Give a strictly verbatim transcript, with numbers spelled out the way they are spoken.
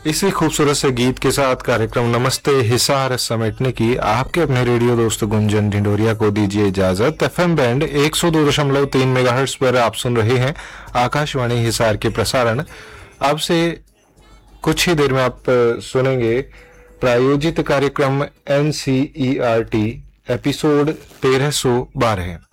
इसी खूबसूरत से गीत के साथ कार्यक्रम नमस्ते हिसार समेटने की आपके अपने रेडियो दोस्त गुंजन ढिंडोरिया को दीजिए इजाजत। एफएम बैंड एक सौ दो दशमलव तीन मेगाहर्ट्ज पर आप सुन रहे हैं आकाशवाणी हिसार के प्रसारण। अब से कुछ ही देर में आप सुनेंगे प्रायोजित कार्यक्रम N C E R T episode तेरह सौ बारह।